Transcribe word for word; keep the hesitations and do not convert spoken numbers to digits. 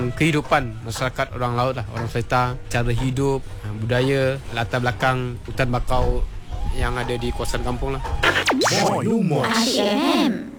tentang kehidupan masyarakat orang laut lah, orang Seletar, cara hidup, budaya, latar belakang hutan bakau yang ada di kawasan kampung lah. Boy Lumos. I M